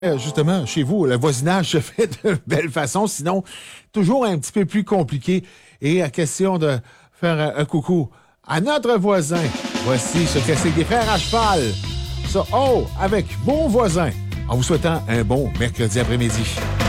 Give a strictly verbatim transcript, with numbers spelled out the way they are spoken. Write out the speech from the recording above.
Euh, Justement, chez vous, le voisinage se fait de belle façon, sinon toujours un petit peu plus compliqué. Et à question de faire un, un coucou à notre voisin, voici ce classique des frères à cheval. Ça, oh, avec Bon Voisin, en vous souhaitant un bon mercredi après-midi.